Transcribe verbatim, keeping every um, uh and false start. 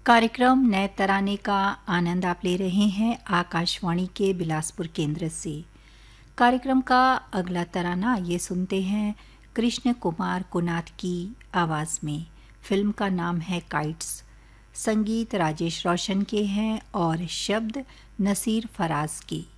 कार्यक्रम नए तराने का आनंद आप ले रहे हैं आकाशवाणी के बिलासपुर केंद्र से। कार्यक्रम का अगला तराना ये सुनते हैं कृष्ण कुमार कुनाथ की आवाज़ में। फिल्म का नाम है काइट्स। संगीत राजेश रोशन के हैं और शब्द नसीर फराज के।